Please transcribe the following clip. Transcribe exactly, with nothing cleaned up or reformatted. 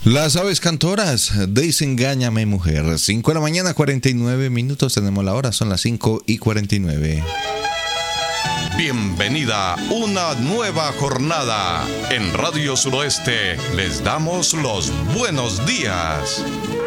Las aves cantoras, desengáñame mujer. cinco de la mañana, cuarenta y nueve minutos. Tenemos la hora, son las cinco y cuarenta y nueve. Bienvenida a una nueva jornada. En Radio Suroeste les damos los buenos días.